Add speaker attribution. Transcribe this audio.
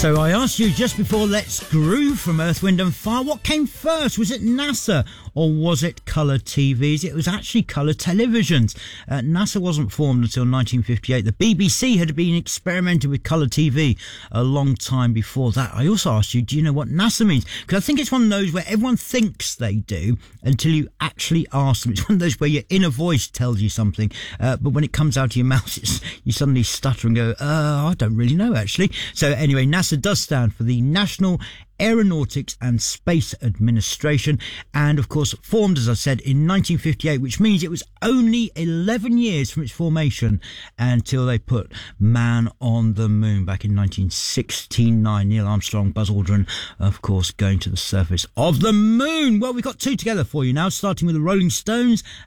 Speaker 1: So I asked you just before Let's Groove from Earth, Wind and Fire, what came first? Was it NASA or was it colour TVs? It was actually colour televisions. NASA wasn't formed until 1958. The BBC had been experimenting with colour TV a long time before that. I also asked you, do you know what NASA means? Because I think it's one of those where everyone thinks they do until you actually ask them. It's one of those where your inner voice tells you something, but when it comes out of your mouth, you suddenly stutter and go, I don't really know actually. So anyway, NASA does stand for the National Aeronautics and Space Administration, and of course formed, as I said, in 1958, which means it was only 11 years from its formation until they put man on the moon back in 1969. Neil Armstrong, Buzz Aldrin, of course, going to the surface of the moon. Well, we've got two together for you now, starting with the Rolling Stones